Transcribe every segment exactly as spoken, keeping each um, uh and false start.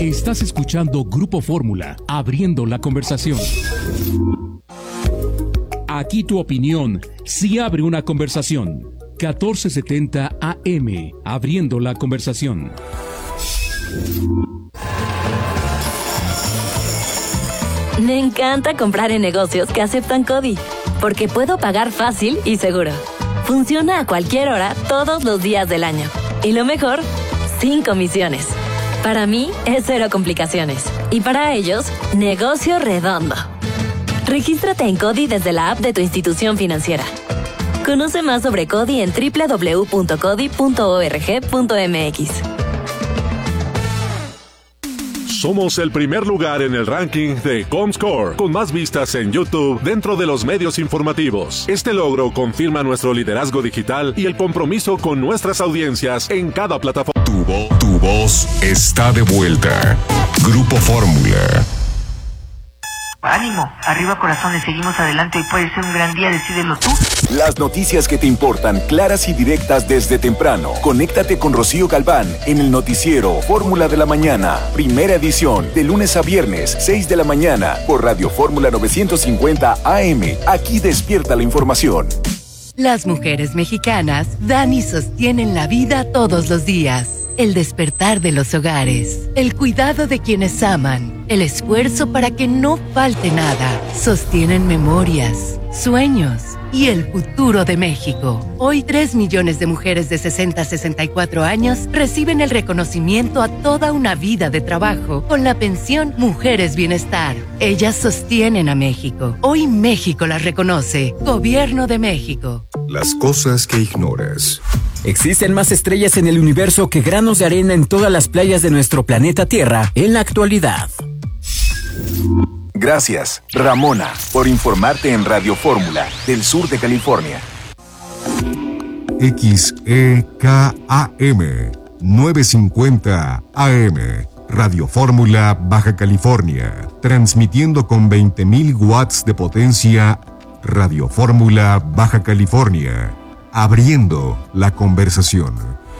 Estás escuchando Grupo Fórmula, abriendo la conversación. Aquí tu opinión sí abre una conversación. catorce setenta A M, abriendo la conversación. Me encanta comprar en negocios que aceptan CODI, porque puedo pagar fácil y seguro. Funciona a cualquier hora, todos los días del año. Y lo mejor, sin comisiones. Para mí, es cero complicaciones. Y para ellos, negocio redondo. Regístrate en CODI desde la app de tu institución financiera. Conoce más sobre CODI en doble u doble u doble u punto codi punto org punto m x. Somos el primer lugar en el ranking de Comscore, con más vistas en YouTube dentro de los medios informativos. Este logro confirma nuestro liderazgo digital y el compromiso con nuestras audiencias en cada plataforma. Tu, vo- tu voz está de vuelta. Grupo Fórmula. Ánimo, arriba corazones, seguimos adelante, hoy puede ser un gran día, decídelo tú. Las noticias que te importan, claras y directas desde temprano. Conéctate con Rocío Galván en el noticiero Fórmula de la Mañana, primera edición, de lunes a viernes, seis de la mañana, por Radio Fórmula novecientos cincuenta A M. Aquí despierta la información. Las mujeres mexicanas dan y sostienen la vida todos los días. El despertar de los hogares, el cuidado de quienes aman, el esfuerzo para que no falte nada, sostienen memorias, sueños y el futuro de México. Hoy tres millones de mujeres de sesenta a sesenta y cuatro años reciben el reconocimiento a toda una vida de trabajo con la pensión Mujeres Bienestar. Ellas sostienen a México. Hoy México las reconoce. Gobierno de México. Las cosas que ignoras. Existen más estrellas en el universo que granos de arena en todas las playas de nuestro planeta Tierra en la actualidad. Gracias, Ramona, por informarte en Radio Fórmula del sur de California. X E K A M novecientos cincuenta A M, Radio Fórmula, Baja California, transmitiendo con veinte mil watts de potencia. Radio Fórmula, Baja California, abriendo la conversación.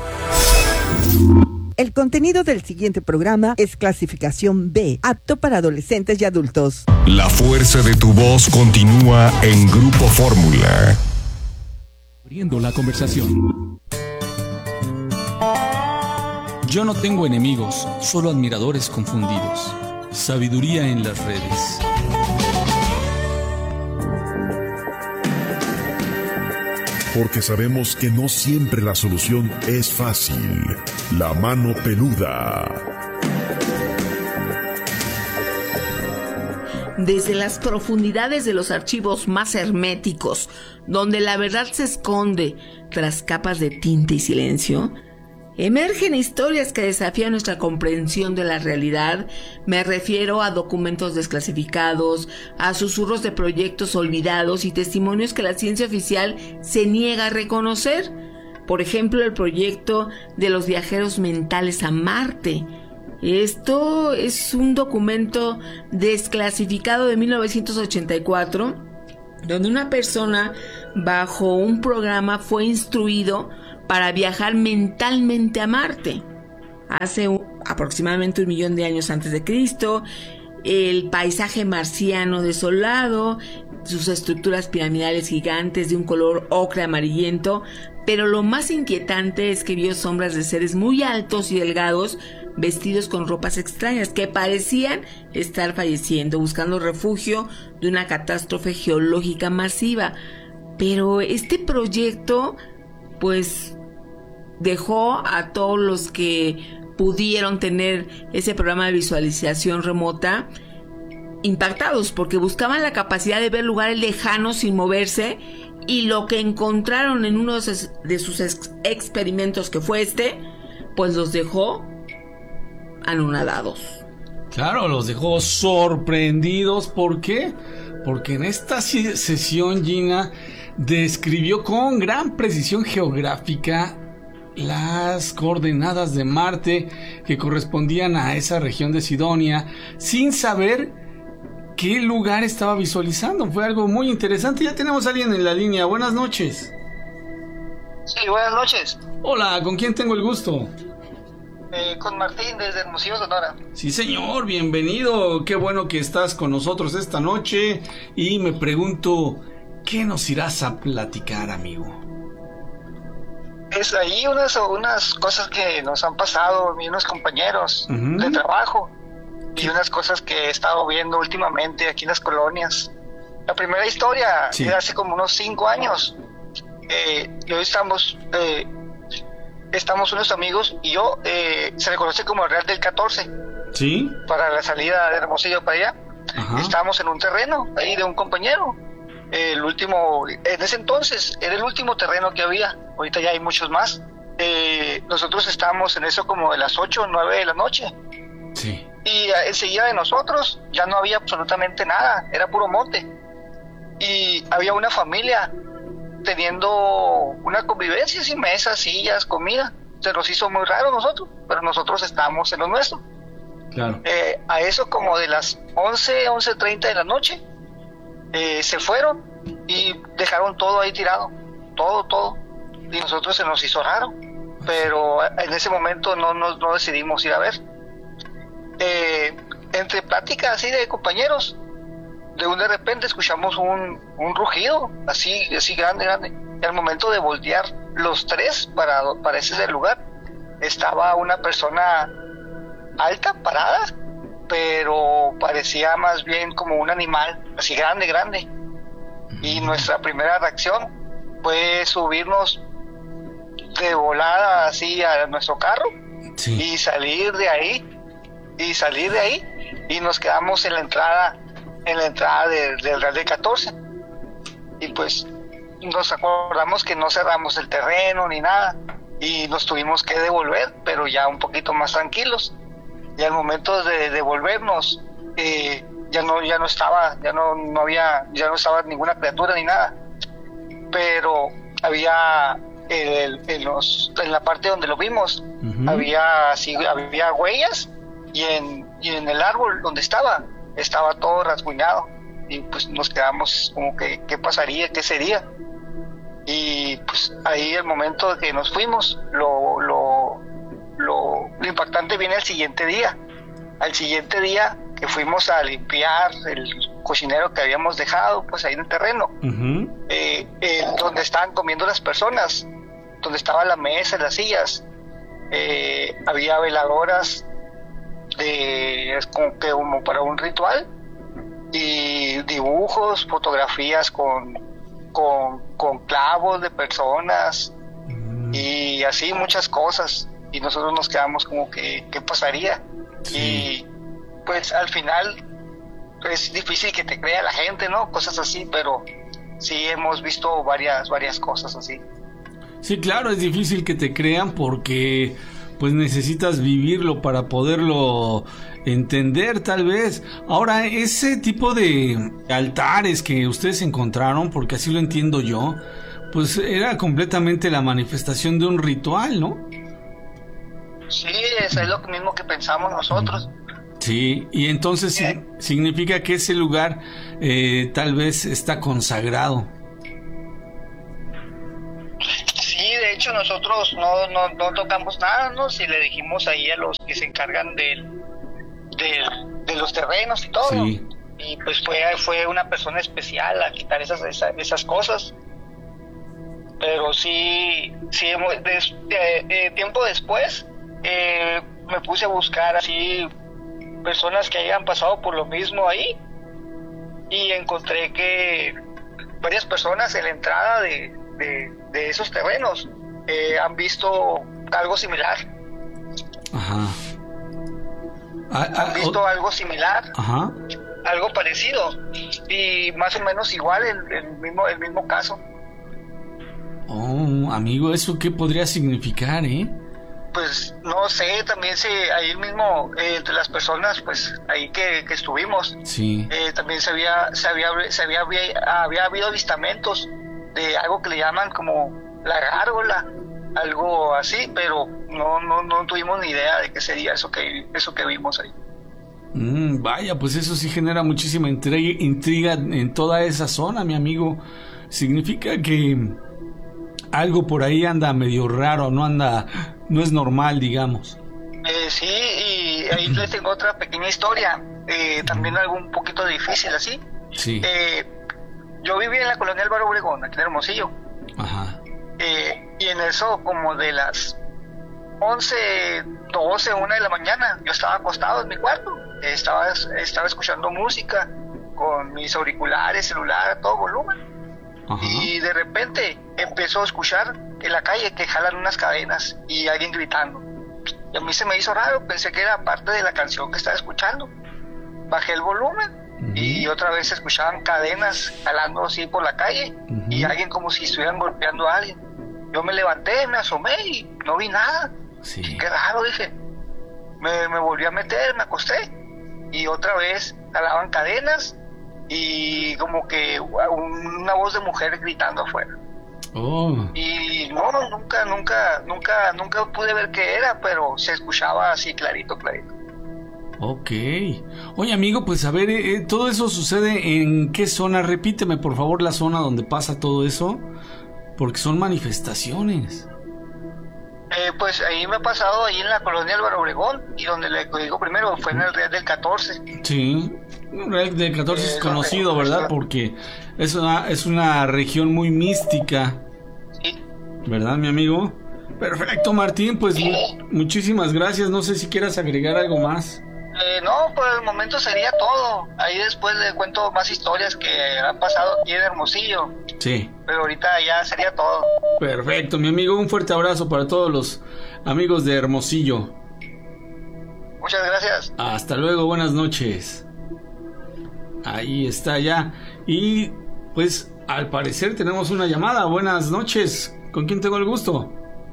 El contenido del siguiente programa es clasificación B, apto para adolescentes y adultos. La fuerza de tu voz continúa en Grupo Fórmula. Abriendo la conversación. Yo no tengo enemigos, solo admiradores confundidos. Sabiduría en las redes. Porque sabemos que no siempre la solución es fácil. La mano peluda. Desde las profundidades de los archivos más herméticos, donde la verdad se esconde tras capas de tinta y silencio, emergen historias que desafían nuestra comprensión de la realidad. Me refiero a documentos desclasificados, a susurros de proyectos olvidados y testimonios que la ciencia oficial se niega a reconocer. Por ejemplo, el proyecto de los viajeros mentales a Marte. Esto es un documento desclasificado de mil novecientos ochenta y cuatro, donde una persona bajo un programa fue instruido para viajar mentalmente a Marte. Hace un, aproximadamente un millón de años antes de Cristo, el paisaje marciano desolado, sus estructuras piramidales gigantes de un color ocre amarillento, pero lo más inquietante es que vio sombras de seres muy altos y delgados, vestidos con ropas extrañas, que parecían estar falleciendo, buscando refugio de una catástrofe geológica masiva. Pero este proyecto, pues, dejó a todos los que pudieron tener ese programa de visualización remota impactados, porque buscaban la capacidad de ver lugares lejanos sin moverse, y lo que encontraron en uno de sus ex- experimentos, que fue este, pues los dejó anonadados. Claro, los dejó sorprendidos. ¿Por qué? Porque en esta sesión Gina describió con gran precisión geográfica las coordenadas de Marte que correspondían a esa región de Sidonia, sin saber qué lugar estaba visualizando. Fue algo muy interesante. Ya tenemos a alguien en la línea. Buenas noches. Sí, buenas noches. Hola, ¿con quién tengo el gusto? Eh, con Martín desde Hermosillo, Sonora. Sí, señor, bienvenido. Qué bueno que estás con nosotros esta noche. Y me pregunto, ¿qué nos irás a platicar, amigo? Es ahí unas, unas cosas que nos han pasado, y unos compañeros uh-huh. de trabajo, y unas cosas que he estado viendo últimamente aquí en las colonias. La primera historia sí. era hace como unos cinco años. Eh, y hoy estamos... Eh, Estamos unos amigos y yo, eh, se le conoce como el Real del catorce. Sí. Para la salida de Hermosillo para allá. Ajá. Estábamos en un terreno ahí de un compañero. Eh, el último, en ese entonces, era el último terreno que había. Ahorita ya hay muchos más. Eh, nosotros estábamos en eso como de las ocho o nueve de la noche. Sí. Y uh, enseguida de nosotros ya no había absolutamente nada. Era puro monte. Y había una familia teniendo una convivencia sin mesas, sillas, comida. Se nos hizo muy raro a nosotros, pero nosotros estábamos en lo nuestro. Claro. Eh, a eso como de las once, once treinta de la noche, eh, se fueron y dejaron todo ahí tirado, todo, todo. Y nosotros se nos hizo raro, pero en ese momento no, no, no decidimos ir a ver. Eh, entre pláticas así de compañeros, de un de repente escuchamos un, un rugido así, así grande, grande. Y al momento de voltear los tres para, para ese lugar, estaba una persona alta, parada, pero parecía más bien como un animal, así grande, grande. Y nuestra primera reacción fue subirnos de volada así a nuestro carro sí. y salir de ahí, y salir de ahí, y nos quedamos en la entrada en la entrada de, del Real de catorce. Y pues nos acordamos que no cerramos el terreno ni nada y nos tuvimos que devolver, pero ya un poquito más tranquilos. Y al momento de devolvernos eh, ya no ya no estaba ya no no había ya no estaba ninguna criatura ni nada, pero había el, en, los, en la parte donde lo vimos uh-huh. había así había huellas y en y en el árbol donde estaba estaba todo rasguñado y pues nos quedamos como que qué pasaría, qué sería. Y pues ahí el momento de que nos fuimos, lo lo, lo, lo impactante viene el siguiente día. Al siguiente día que fuimos a limpiar el cocinero que habíamos dejado pues ahí en el terreno, uh-huh. eh, eh, donde estaban comiendo las personas, donde estaba la mesa, las sillas, eh, había veladoras de, es como que como para un ritual, y dibujos, fotografías con, con, con clavos de personas mm. y así muchas cosas, y nosotros nos quedamos como que qué pasaría. Sí. Y pues al final es difícil que te crea la gente, ¿no? Cosas así, pero sí hemos visto varias varias cosas así. Sí, claro, es difícil que te crean porque pues necesitas vivirlo para poderlo entender, tal vez. Ahora, ese tipo de altares que ustedes encontraron, porque así lo entiendo yo, pues era completamente la manifestación de un ritual, ¿no? Sí, eso es lo mismo que pensamos nosotros. Sí, y entonces eh. significa que ese lugar eh, tal vez está consagrado. Sí, de hecho nosotros no, no, no tocamos nada, ¿no? Si le dijimos ahí a los que se encargan del, del, de los terrenos y todo. Sí. Y pues fue, fue una persona especial a quitar esas, esas, esas cosas. Pero sí, sí des, eh, eh, tiempo después eh, me puse a buscar así personas que hayan pasado por lo mismo ahí, y encontré que varias personas en la entrada de, de, de esos terrenos eh, han visto algo similar. Ajá. Han visto algo similar. Ajá. Algo parecido y más o menos igual el, el mismo el mismo caso. Oh, amigo, ¿eso qué podría significar, eh? Pues no sé, también se ahí mismo eh, entre las personas, pues ahí que, que estuvimos, sí. eh, también se había se había se había había habido avistamientos de algo que le llaman como la gárgola, algo así, pero no no no tuvimos ni idea de qué sería eso que eso que vimos ahí. Mm, vaya, pues eso sí genera muchísima intriga, intriga en toda esa zona, mi amigo. Significa que algo por ahí anda medio raro, no anda, no es normal, digamos. Eh, sí, y ahí les tengo otra pequeña historia, eh, también algo un poquito difícil así. Sí. Eh, yo vivía en la colonia Álvaro Obregón, aquí en Hermosillo. Ajá. Eh, y en eso, como de las once, doce, una de la mañana, yo estaba acostado en mi cuarto, eh, estaba, estaba escuchando música con mis auriculares, celular, a todo volumen. Ajá. Y de repente empezó a escuchar en la calle que jalan unas cadenas y alguien gritando. Y a mí se me hizo raro, pensé que era parte de la canción que estaba escuchando. Bajé el volumen uh-huh. y otra vez se escuchaban cadenas jalando así por la calle uh-huh. y alguien como si estuvieran golpeando a alguien. Yo me levanté, me asomé y no vi nada. Sí. Qué raro, dije. Me, me volví a meter, me acosté y otra vez jalaban cadenas y como que una voz de mujer gritando afuera. Oh. Y no, nunca, nunca, nunca, nunca pude ver qué era, pero se escuchaba así clarito, clarito. Ok. Oye, amigo, pues a ver, eh, ¿todo eso sucede en qué zona? Repíteme, por favor, la zona donde pasa todo eso, porque son manifestaciones. Eh, pues ahí me ha pasado, ahí en la colonia Álvaro Obregón, y donde le digo primero fue en el Real del catorce. Sí, el Real del catorce eh, es conocido, ¿verdad? Porque es una, es una región muy mística. Sí. ¿Verdad, mi amigo? Perfecto, Martín, pues sí. mu- muchísimas gracias. No sé si quieras agregar algo más. Eh, no, por el momento sería todo. Ahí después le cuento más historias que han pasado aquí en Hermosillo. Sí. Pero ahorita ya sería todo. Perfecto, mi amigo. Un fuerte abrazo para todos los amigos de Hermosillo. Muchas gracias. Hasta luego, buenas noches. Ahí está ya. Y pues al parecer tenemos una llamada. Buenas noches. ¿Con quién tengo el gusto?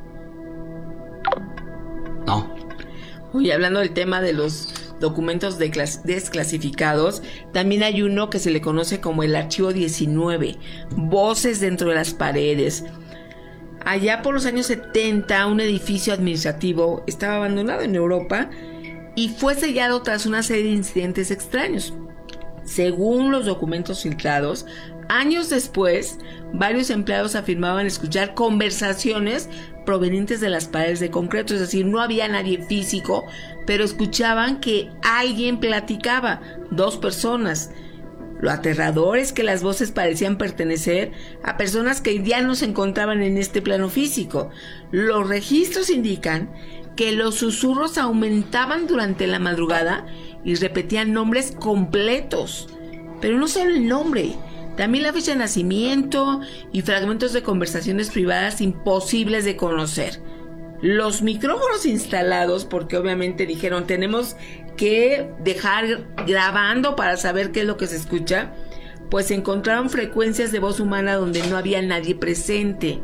No. Oye, hablando del tema de los documentos de clas- desclasificados, también hay uno que se le conoce como el archivo diecinueve, voces dentro de las paredes. Allá por los años setenta, un edificio administrativo estaba abandonado en Europa y fue sellado tras una serie de incidentes extraños. Según los documentos filtrados, años después, varios empleados afirmaban escuchar conversaciones provenientes de las paredes de concreto, es decir, no había nadie físico, pero escuchaban que alguien platicaba, dos personas. Lo aterrador es que las voces parecían pertenecer a personas que ya no se encontraban en este plano físico. Los registros indican que los susurros aumentaban durante la madrugada y repetían nombres completos, pero no solo el nombre, también la fecha de nacimiento y fragmentos de conversaciones privadas imposibles de conocer. Los micrófonos instalados, porque obviamente dijeron tenemos que dejar grabando para saber qué es lo que se escucha, pues encontraron frecuencias de voz humana donde no había nadie presente.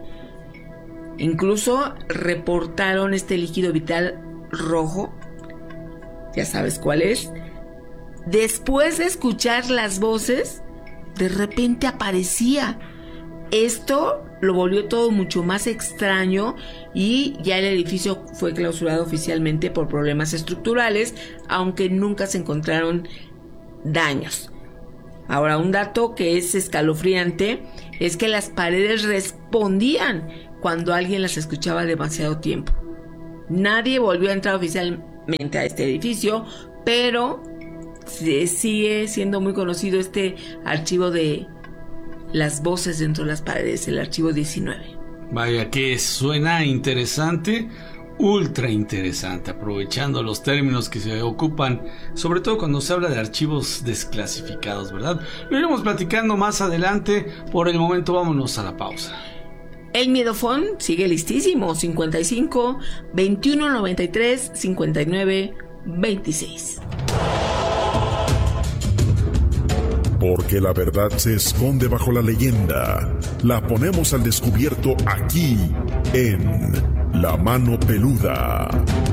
Incluso reportaron este líquido vital rojo, ya sabes cuál es. Después de escuchar las voces, de repente aparecía. Esto lo volvió todo mucho más extraño y ya el edificio fue clausurado oficialmente por problemas estructurales, aunque nunca se encontraron daños. Ahora, un dato que es escalofriante es que las paredes respondían cuando alguien las escuchaba demasiado tiempo. Nadie volvió a entrar oficialmente a este edificio, pero sigue siendo muy conocido este archivo de las voces dentro de las paredes, el archivo diecinueve. Vaya que suena interesante, ultra interesante, aprovechando los términos que se ocupan, sobre todo cuando se habla de archivos desclasificados, ¿verdad? Lo iremos platicando más adelante. Por el momento vámonos a la pausa. El Miedofón sigue listísimo, cincuenta y cinco, veintiuno noventa y tres, cincuenta y nueve, veintiséis. Porque la verdad se esconde bajo la leyenda. La ponemos al descubierto aquí, en La Mano Peluda.